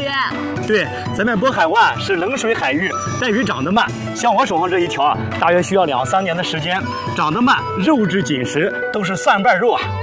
鱼。 对，咱们渤海湾是冷水海域，带鱼长得慢。像我手上这一条啊，大约需要2、3年的时间，长得慢，肉质紧实，都是蒜瓣肉啊。